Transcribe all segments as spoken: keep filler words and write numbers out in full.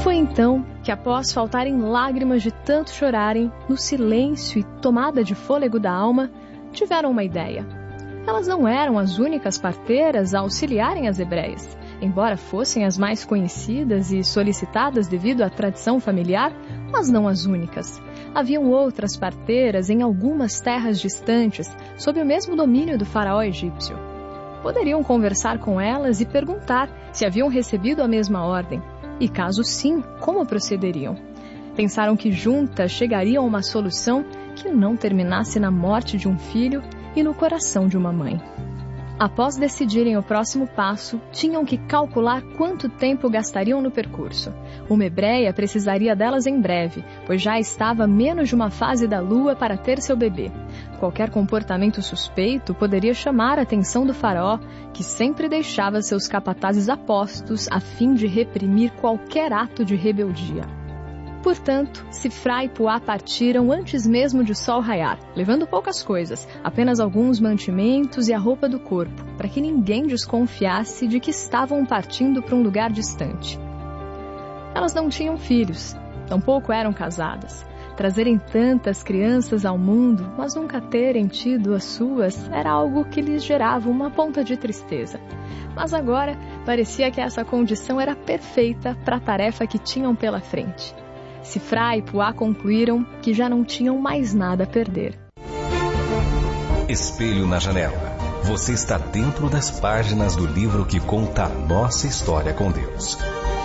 Foi então que, após faltarem lágrimas de tanto chorarem, no silêncio e tomada de fôlego da alma, tiveram uma ideia. Elas não eram as únicas parteiras a auxiliarem as hebreias. Embora fossem as mais conhecidas e solicitadas devido à tradição familiar, mas não as únicas. Haviam outras parteiras em algumas terras distantes, sob o mesmo domínio do faraó egípcio. Poderiam conversar com elas e perguntar se haviam recebido a mesma ordem, e caso sim, como procederiam. Pensaram que juntas chegariam a uma solução que não terminasse na morte de um filho e no coração de uma mãe. Após decidirem o próximo passo, tinham que calcular quanto tempo gastariam no percurso. Uma hebreia precisaria delas em breve, pois já estava a menos de uma fase da lua para ter seu bebê. Qualquer comportamento suspeito poderia chamar a atenção do faraó, que sempre deixava seus capatazes a postos a fim de reprimir qualquer ato de rebeldia. Portanto, Sifrá e Puá partiram antes mesmo de o sol raiar, levando poucas coisas, apenas alguns mantimentos e a roupa do corpo, para que ninguém desconfiasse de que estavam partindo para um lugar distante. Elas não tinham filhos, tampouco eram casadas. Trazerem tantas crianças ao mundo, mas nunca terem tido as suas, era algo que lhes gerava uma ponta de tristeza. Mas agora, parecia que essa condição era perfeita para a tarefa que tinham pela frente. Sifrá e Puá concluíram que já não tinham mais nada a perder. Espelho na janela. Você está dentro das páginas do livro que conta a nossa história com Deus.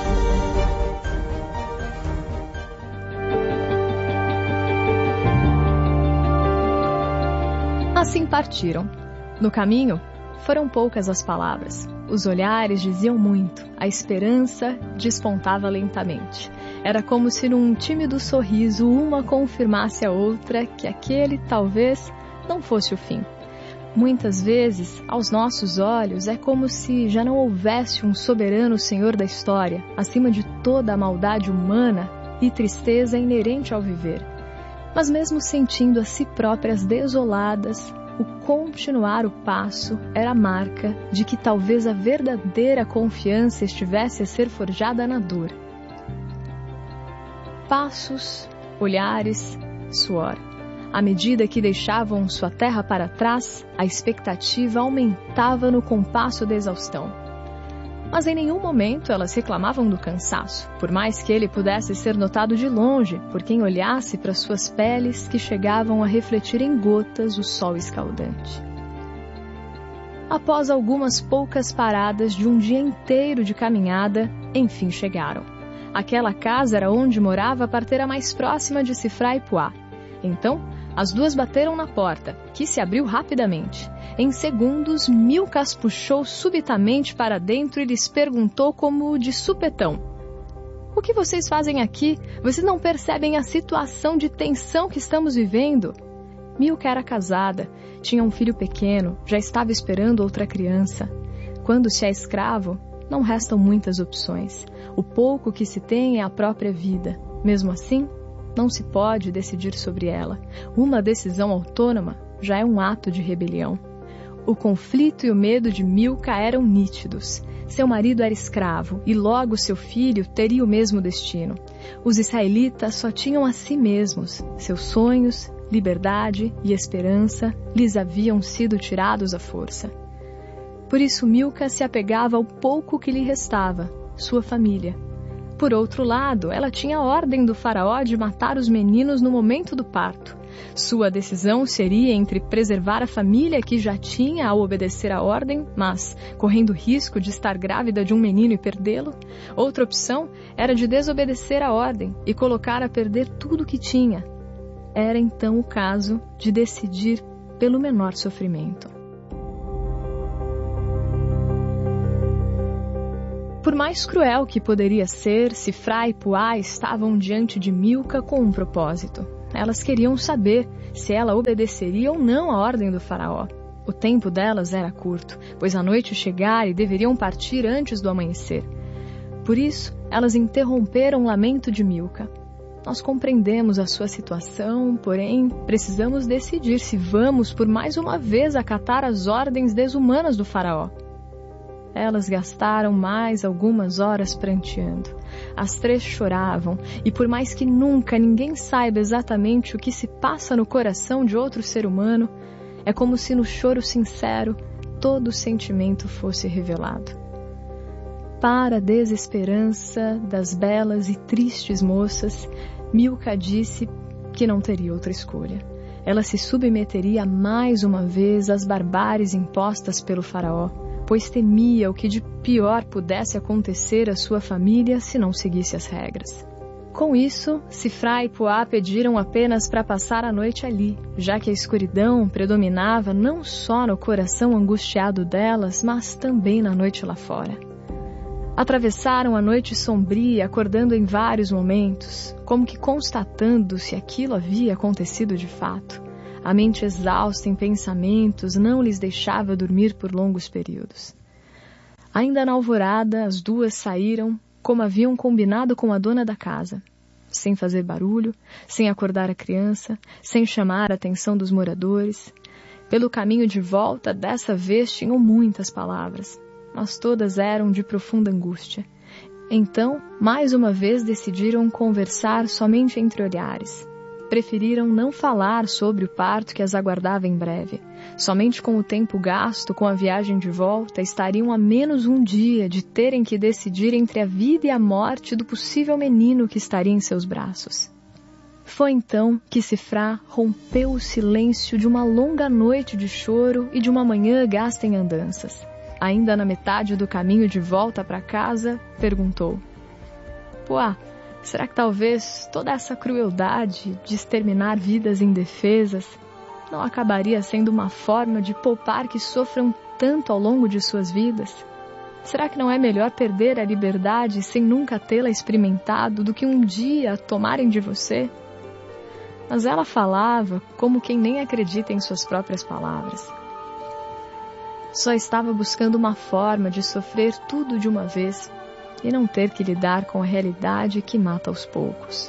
Assim partiram. No caminho, foram poucas as palavras. Os olhares diziam muito. A esperança despontava lentamente. Era como se num tímido sorriso uma confirmasse a outra que aquele, talvez, não fosse o fim. Muitas vezes, aos nossos olhos, é como se já não houvesse um soberano Senhor da história, acima de toda a maldade humana e tristeza inerente ao viver. Mas mesmo sentindo a si próprias desoladas, o continuar o passo era a marca de que talvez a verdadeira confiança estivesse a ser forjada na dor. Passos, olhares, suor. À medida que deixavam sua terra para trás, a expectativa aumentava no compasso da exaustão. Mas em nenhum momento elas reclamavam do cansaço, por mais que ele pudesse ser notado de longe por quem olhasse para suas peles que chegavam a refletir em gotas o sol escaldante. Após algumas poucas paradas de um dia inteiro de caminhada, enfim chegaram. Aquela casa era onde morava a parteira mais próxima de Sifrá e Puá. Então, as duas bateram na porta, que se abriu rapidamente. Em segundos, Milca as puxou subitamente para dentro e lhes perguntou como de supetão: "O que vocês fazem aqui? Vocês não percebem a situação de tensão que estamos vivendo?" Milca era casada, tinha um filho pequeno, já estava esperando outra criança. Quando se é escravo, não restam muitas opções. O pouco que se tem é a própria vida. Mesmo assim, não se pode decidir sobre ela. Uma decisão autônoma já é um ato de rebelião. O conflito e o medo de Milca eram nítidos. Seu marido era escravo e logo seu filho teria o mesmo destino. Os israelitas só tinham a si mesmos. Seus sonhos, liberdade e esperança lhes haviam sido tirados à força. Por isso Milca se apegava ao pouco que lhe restava, sua família. Por outro lado, ela tinha a ordem do faraó de matar os meninos no momento do parto. Sua decisão seria entre preservar a família que já tinha ao obedecer à ordem, mas correndo risco de estar grávida de um menino e perdê-lo. Outra opção era de desobedecer à ordem e colocar a perder tudo o que tinha. Era então o caso de decidir pelo menor sofrimento. Por mais cruel que poderia ser, Sifrá e Puá estavam diante de Milca com um propósito. Elas queriam saber se ela obedeceria ou não à ordem do faraó. O tempo delas era curto, pois a noite chegara e deveriam partir antes do amanhecer. Por isso, elas interromperam o lamento de Milca. Nós compreendemos a sua situação, porém, precisamos decidir se vamos por mais uma vez acatar as ordens desumanas do faraó. elas gastaram mais algumas horas pranteando. As três choravam, e por mais que nunca ninguém saiba exatamente o que se passa no coração de outro ser humano, é como se no choro sincero todo o sentimento fosse revelado. Para a desesperança das belas e tristes moças, Milca disse que não teria outra escolha. Ela se submeteria mais uma vez às barbáries impostas pelo faraó, pois temia o que de pior pudesse acontecer à sua família se não seguisse as regras. Com isso, Sifrá e Puá pediram apenas para passar a noite ali, já que a escuridão predominava não só no coração angustiado delas, mas também na noite lá fora. Atravessaram a noite sombria, acordando em vários momentos, como que constatando se aquilo havia acontecido de fato. A mente exausta em pensamentos não lhes deixava dormir por longos períodos. Ainda na alvorada, as duas saíram como haviam combinado com a dona da casa, sem fazer barulho, sem acordar a criança, sem chamar a atenção dos moradores. Pelo caminho de volta, dessa vez tinham muitas palavras, mas todas eram de profunda angústia. Então, mais uma vez decidiram conversar somente entre olhares. Preferiram não falar sobre o parto que as aguardava em breve. Somente com o tempo gasto com a viagem de volta, estariam a menos um dia de terem que decidir entre a vida e a morte do possível menino que estaria em seus braços. Foi então que Sifrá rompeu o silêncio de uma longa noite de choro e de uma manhã gasta em andanças. Ainda na metade do caminho de volta para casa, perguntou: Puá, será que talvez toda essa crueldade de exterminar vidas indefesas não acabaria sendo uma forma de poupar que sofram tanto ao longo de suas vidas? Será que não é melhor perder a liberdade sem nunca tê-la experimentado do que um dia tomarem de você? Mas ela falava como quem nem acredita em suas próprias palavras. Só estava buscando uma forma de sofrer tudo de uma vez e não ter que lidar com a realidade que mata aos poucos.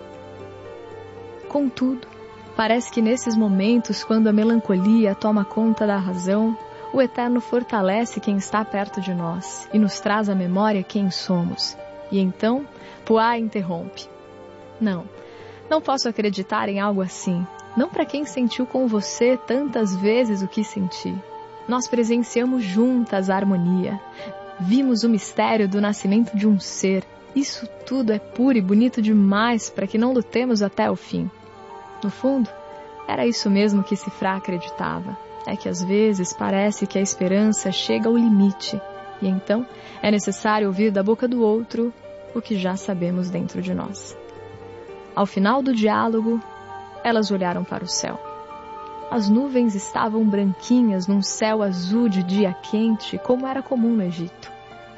Contudo, parece que nesses momentos, quando a melancolia toma conta da razão, o Eterno fortalece quem está perto de nós e nos traz à memória quem somos. E então, Puá interrompe: Não, não posso acreditar em algo assim, não para quem sentiu com você tantas vezes o que senti. Nós presenciamos juntas a harmonia. Vimos o mistério do nascimento de um ser. Isso tudo é puro e bonito demais para que não lutemos até o fim. No fundo, era isso mesmo que Sifrá acreditava. É que às vezes parece que a esperança chega ao limite. E então é necessário ouvir da boca do outro o que já sabemos dentro de nós. Ao final do diálogo, elas olharam para o céu. As nuvens estavam branquinhas num céu azul de dia quente, como era comum no Egito.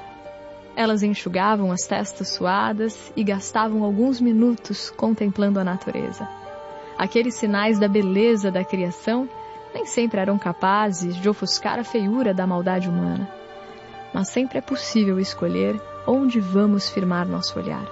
Elas enxugavam as testas suadas e gastavam alguns minutos contemplando a natureza. Aqueles sinais da beleza da criação nem sempre eram capazes de ofuscar a feiura da maldade humana. Mas sempre é possível escolher onde vamos firmar nosso olhar.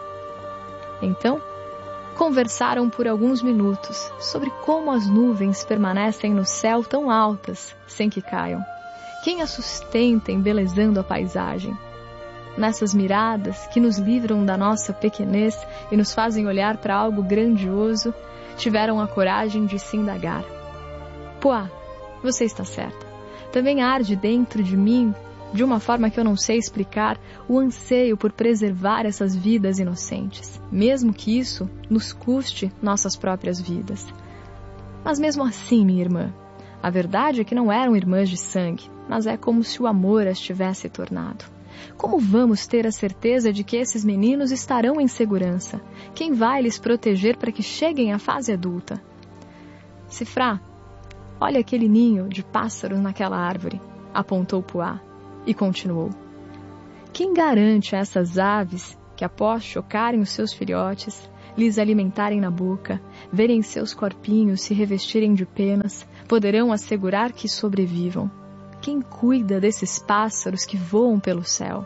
Então, conversaram por alguns minutos sobre como as nuvens permanecem no céu tão altas, sem que caiam. Quem as sustenta embelezando a paisagem? Nessas miradas que nos livram da nossa pequenez e nos fazem olhar para algo grandioso, tiveram a coragem de se indagar. Puá, você está certa. Também arde dentro de mim, de uma forma que eu não sei explicar, o anseio por preservar essas vidas inocentes, mesmo que isso nos custe nossas próprias vidas. Mas mesmo assim, minha irmã, a verdade é que não eram irmãs de sangue, mas é como se o amor as tivesse tornado. Como vamos ter a certeza de que esses meninos estarão em segurança? Quem vai lhes proteger para que cheguem à fase adulta? Sifrá, olha aquele ninho de pássaros naquela árvore, apontou Puá. E continuou: quem garante a essas aves que, após chocarem os seus filhotes, lhes alimentarem na boca, verem seus corpinhos se revestirem de penas, poderão assegurar que sobrevivam? Quem cuida desses pássaros que voam pelo céu?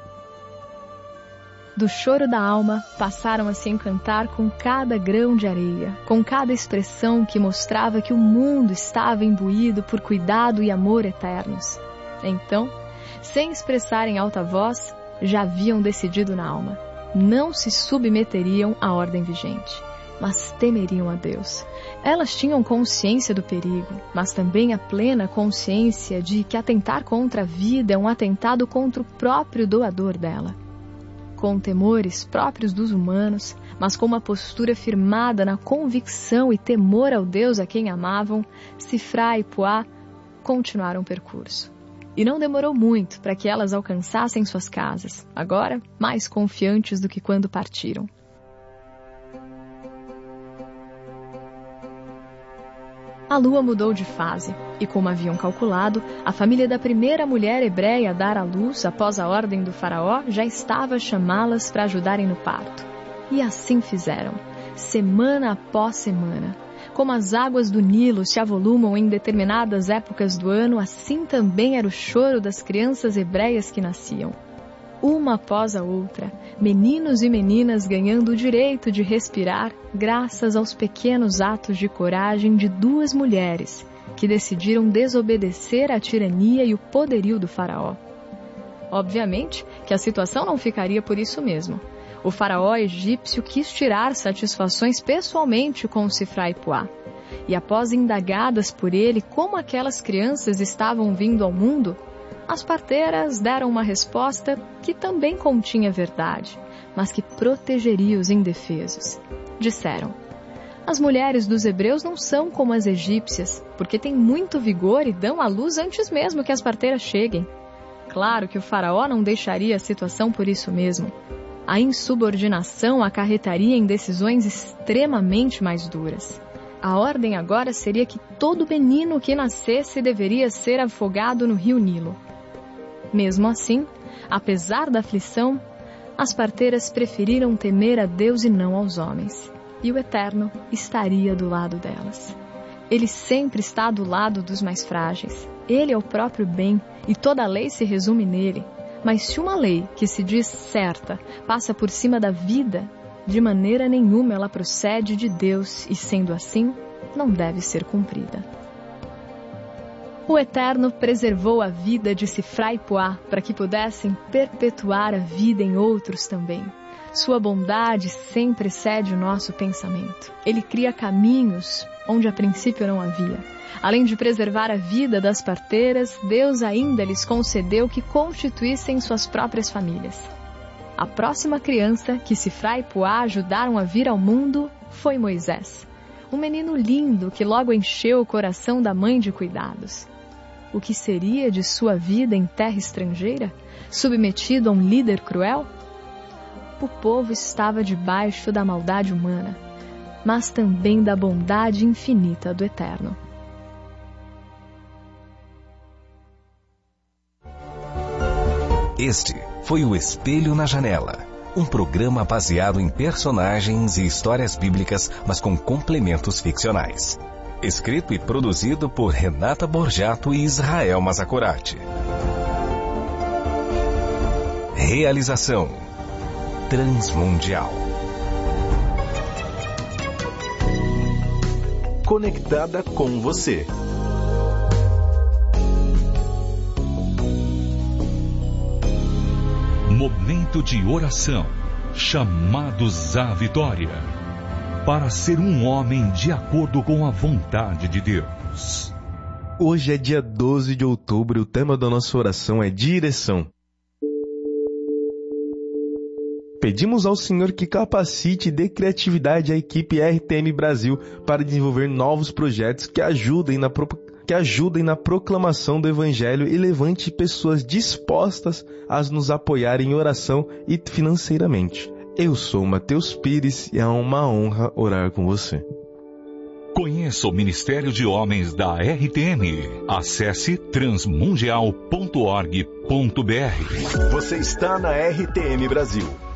Do choro da alma, passaram a se encantar com cada grão de areia, com cada expressão que mostrava que o mundo estava imbuído por cuidado e amor eternos. Então, sem expressar em alta voz, já haviam decidido na alma. Não se submeteriam à ordem vigente, mas temeriam a Deus. Elas tinham consciência do perigo, mas também a plena consciência de que atentar contra a vida é um atentado contra o próprio doador dela. Com temores próprios dos humanos, mas com uma postura firmada na convicção e temor ao Deus a quem amavam, Sifrá e Puá continuaram o percurso. E não demorou muito para que elas alcançassem suas casas, agora mais confiantes do que quando partiram. A lua mudou de fase, e como haviam calculado, a família da primeira mulher hebreia a dar à luz após a ordem do faraó já estava a chamá-las para ajudarem no parto. E assim fizeram, semana após semana. Como as águas do Nilo se avolumam em determinadas épocas do ano, assim também era o choro das crianças hebreias que nasciam. Uma após a outra, meninos e meninas ganhando o direito de respirar graças aos pequenos atos de coragem de duas mulheres que decidiram desobedecer à tirania e o poderio do faraó. Obviamente que a situação não ficaria por isso mesmo. O faraó egípcio quis tirar satisfações pessoalmente com Sifrá e Puá. E após indagadas por ele como aquelas crianças estavam vindo ao mundo, as parteiras deram uma resposta que também continha verdade, mas que protegeria os indefesos. Disseram: as mulheres dos hebreus não são como as egípcias, porque têm muito vigor e dão à luz antes mesmo que as parteiras cheguem. Claro que o faraó não deixaria a situação por isso mesmo. A insubordinação acarretaria em decisões extremamente mais duras. A ordem agora seria que todo menino que nascesse deveria ser afogado no rio Nilo. Mesmo assim, apesar da aflição, as parteiras preferiram temer a Deus e não aos homens, e o Eterno estaria do lado delas. Ele sempre está do lado dos mais frágeis. Ele é o próprio bem, e toda a lei se resume nele. Mas se uma lei que se diz certa passa por cima da vida, de maneira nenhuma ela procede de Deus e, sendo assim, não deve ser cumprida. O Eterno preservou a vida de Sifrá e Puá para que pudessem perpetuar a vida em outros também. Sua bondade sempre excede o nosso pensamento. Ele cria caminhos onde a princípio não havia. Além de preservar a vida das parteiras, Deus ainda lhes concedeu que constituíssem suas próprias famílias. A próxima criança que Sifrá e Puá ajudaram a vir ao mundo foi Moisés, um menino lindo que logo encheu o coração da mãe de cuidados. O que seria de sua vida em terra estrangeira, submetido a um líder cruel? O povo estava debaixo da maldade humana, mas também da bondade infinita do Eterno. Este foi o Espelho na Janela, um programa baseado em personagens e histórias bíblicas, mas com complementos ficcionais. Escrito e produzido por Renata Borjato e Israel Mazakorati. Realização Transmundial. Conectada com você. Momento de oração, chamados à vitória, para ser um homem de acordo com a vontade de Deus. Hoje é dia doze de outubro e o tema da nossa oração é direção. Pedimos ao Senhor que capacite e dê criatividade à equipe R T M Brasil para desenvolver novos projetos que ajudem na propagação que ajudem na proclamação do Evangelho e levante pessoas dispostas a nos apoiar em oração e financeiramente. Eu sou Matheus Pires e é uma honra orar com você. Conheça o Ministério de Homens da R T M. Acesse transmundial ponto org ponto br. Você está na R T M Brasil,